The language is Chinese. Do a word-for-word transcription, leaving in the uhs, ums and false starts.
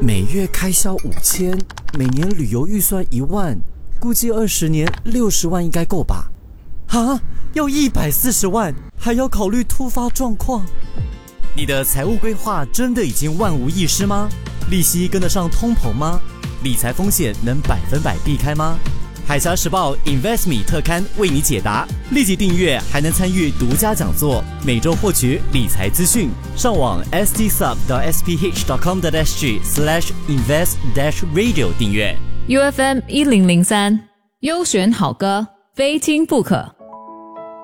每月开销五千，每年旅游预算一万，估计二十年六十万应该够吧？啊，要一百四十万，还要考虑突发状况。你的财务规划真的已经万无一失吗？利息跟得上通膨吗？理财风险能百分百避开吗？海峡时报 InvestMe 特刊为你解答，立即订阅还能参与独家讲座，每周获取理财资讯。上网 s t sub dot s p h dot com dot s g slash invest dash radio 订阅。 U F M 一零零三优选好歌，非听不可。